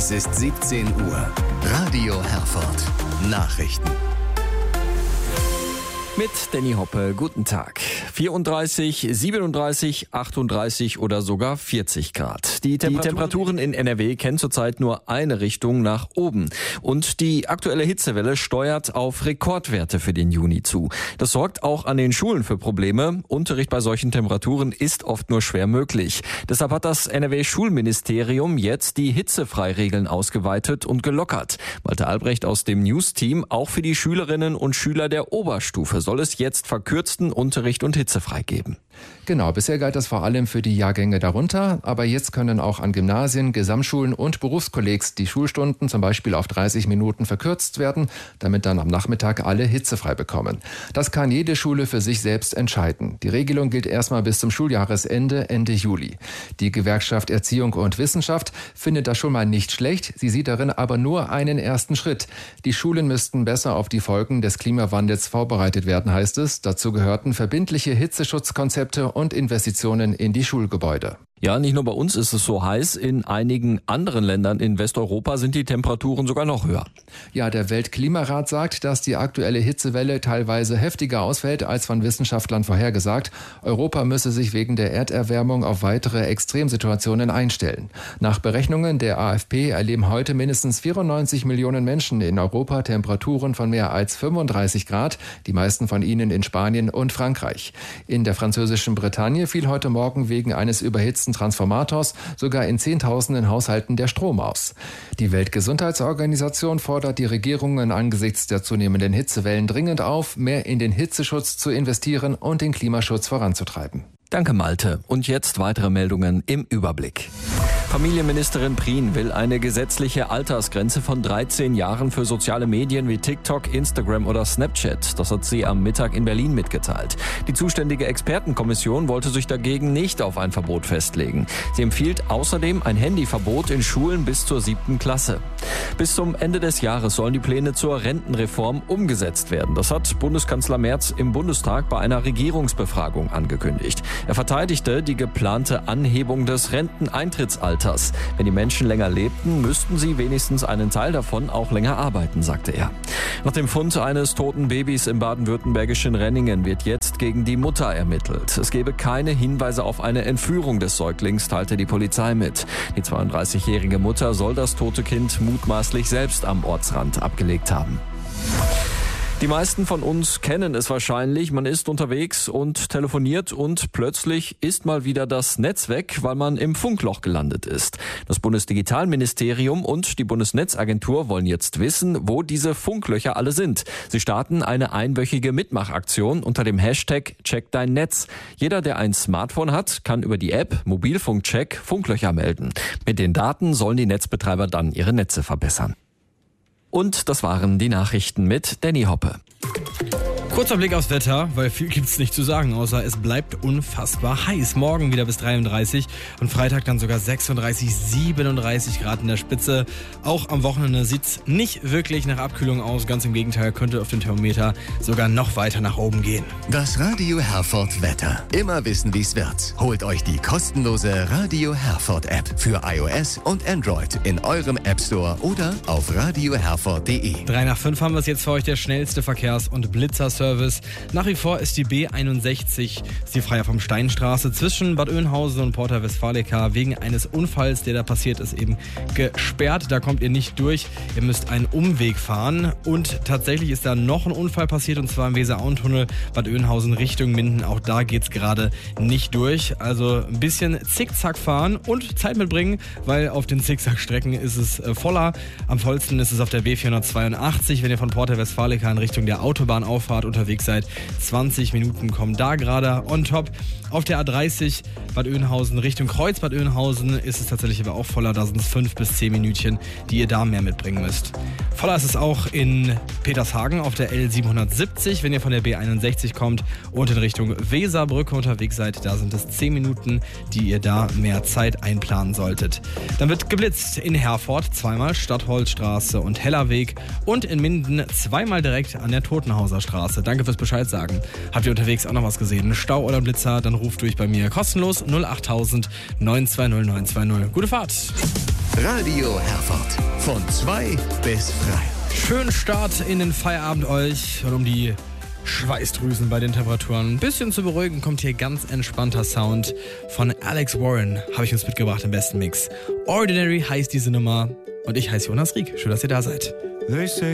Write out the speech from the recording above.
Es ist 17 Uhr. Radio Herford. Nachrichten. Mit Danny Hoppe, guten Tag. 34, 37, 38 oder sogar 40 Grad. Die Temperaturen in NRW kennen zurzeit nur eine Richtung nach oben. Und die aktuelle Hitzewelle steuert auf Rekordwerte für den Juni zu. Das sorgt auch an den Schulen für Probleme. Unterricht bei solchen Temperaturen ist oft nur schwer möglich. Deshalb hat das NRW-Schulministerium jetzt die Hitzefreiregeln ausgeweitet und gelockert. Malte Albrecht aus dem News-Team, auch für die Schülerinnen und Schüler der Oberstufe soll es jetzt verkürzten Unterricht und hitzefrei geben. Genau, bisher galt das vor allem für die Jahrgänge darunter, aber jetzt können auch an Gymnasien, Gesamtschulen und Berufskollegs die Schulstunden zum Beispiel auf 30 Minuten verkürzt werden, damit dann am Nachmittag alle hitzefrei bekommen. Das kann jede Schule für sich selbst entscheiden. Die Regelung gilt erstmal bis zum Schuljahresende, Ende Juli. Die Gewerkschaft Erziehung und Wissenschaft findet das schon mal nicht schlecht, sie sieht darin aber nur einen ersten Schritt. Die Schulen müssten besser auf die Folgen des Klimawandels vorbereitet werden, heißt es. Dazu gehörten verbindliche Hitzeschutzkonzepte und Investitionen in die Schulgebäude. Ja, nicht nur bei uns ist es so heiß, in einigen anderen Ländern in Westeuropa sind die Temperaturen sogar noch höher. Ja, der Weltklimarat sagt, dass die aktuelle Hitzewelle teilweise heftiger ausfällt als von Wissenschaftlern vorhergesagt. Europa müsse sich wegen der Erderwärmung auf weitere Extremsituationen einstellen. Nach Berechnungen der AfP erleben heute mindestens 94 Millionen Menschen in Europa Temperaturen von mehr als 35 Grad, die meisten von ihnen in Spanien und Frankreich. In der französischen Bretagne fiel heute Morgen wegen eines überhitzten Transformators sogar in Zehntausenden Haushalten der Strom aus. Die Weltgesundheitsorganisation fordert die Regierungen angesichts der zunehmenden Hitzewellen dringend auf, mehr in den Hitzeschutz zu investieren und den Klimaschutz voranzutreiben. Danke, Malte. Und jetzt weitere Meldungen im Überblick. Familienministerin Prien will eine gesetzliche Altersgrenze von 13 Jahren für soziale Medien wie TikTok, Instagram oder Snapchat. Das hat sie am Mittag in Berlin mitgeteilt. Die zuständige Expertenkommission wollte sich dagegen nicht auf ein Verbot festlegen. Sie empfiehlt außerdem ein Handyverbot in Schulen bis zur 7. Klasse. Bis zum Ende des Jahres sollen die Pläne zur Rentenreform umgesetzt werden. Das hat Bundeskanzler Merz im Bundestag bei einer Regierungsbefragung angekündigt. Er verteidigte die geplante Anhebung des Renteneintrittsalters. Wenn die Menschen länger lebten, müssten sie wenigstens einen Teil davon auch länger arbeiten, sagte er. Nach dem Fund eines toten Babys im baden-württembergischen Renningen wird jetzt gegen die Mutter ermittelt. Es gebe keine Hinweise auf eine Entführung des Säuglings, teilte die Polizei mit. Die 32-jährige Mutter soll das tote Kind mutmaßlich selbst am Ortsrand abgelegt haben. Die meisten von uns kennen es wahrscheinlich. Man ist unterwegs und telefoniert und plötzlich ist mal wieder das Netz weg, weil man im Funkloch gelandet ist. Das Bundesdigitalministerium und die Bundesnetzagentur wollen jetzt wissen, wo diese Funklöcher alle sind. Sie starten eine einwöchige Mitmachaktion unter dem Hashtag Check dein Netz. Jeder, der ein Smartphone hat, kann über die App Mobilfunkcheck Funklöcher melden. Mit den Daten sollen die Netzbetreiber dann ihre Netze verbessern. Und das waren die Nachrichten mit Danny Hoppe. Kurzer Blick aufs Wetter, weil viel gibt's nicht zu sagen, außer es bleibt unfassbar heiß. Morgen wieder bis 33 und Freitag dann sogar 36, 37 Grad in der Spitze. Auch am Wochenende sieht's nicht wirklich nach Abkühlung aus. Ganz im Gegenteil, könnte auf dem Thermometer sogar noch weiter nach oben gehen. Das Radio Herford Wetter. Immer wissen, wie's wird. Holt euch die kostenlose Radio Herford App für iOS und Android in eurem App Store oder auf radioherford.de. 3 nach 5 haben wir es jetzt für euch, der schnellste Verkehrs- und Blitzerservice. Nach wie vor ist die B61, ist die Freier vom Steinstraße zwischen Bad Oeynhausen und Porta Westfalica wegen eines Unfalls, der da passiert ist, eben gesperrt. Da kommt ihr nicht durch. Ihr müsst einen Umweg fahren. Und tatsächlich ist da noch ein Unfall passiert, und zwar im Weser-Auen-Tunnel Bad Oeynhausen Richtung Minden. Auch da geht's gerade nicht durch. Also ein bisschen Zickzack fahren und Zeit mitbringen, weil auf den Zickzack-Strecken ist es voller. Am vollsten ist es auf der B482, wenn ihr von Porta Westfalica in Richtung der Autobahn auffahrt, unterwegs seid. 20 Minuten kommen da gerade on top. Auf der A30 Bad Oeynhausen Richtung Kreuz Bad Oeynhausen ist es tatsächlich aber auch voller. Da sind es 5 bis 10 Minütchen, die ihr da mehr mitbringen müsst. Voller ist es auch in Petershagen auf der L770, wenn ihr von der B61 kommt und in Richtung Weserbrücke unterwegs seid. Da sind es 10 Minuten, die ihr da mehr Zeit einplanen solltet. Dann wird geblitzt in Herford, zweimal Stadtholzstraße und Hellerweg, und in Minden zweimal direkt an der Totenhauser Straße. Danke fürs Bescheid sagen. Habt ihr unterwegs auch noch was gesehen? Ein Stau oder ein Blitzer? Dann ruft durch bei mir kostenlos 08000 920 920. Gute Fahrt! Radio Herford. Von 2 bis frei. Schönen Start in den Feierabend euch. Und um die Schweißdrüsen bei den Temperaturen ein bisschen zu beruhigen, kommt hier ganz entspannter Sound von Alex Warren. Habe ich uns mitgebracht im besten Mix. Ordinary heißt diese Nummer und ich heiße Jonas Rieck. Schön, dass ihr da seid.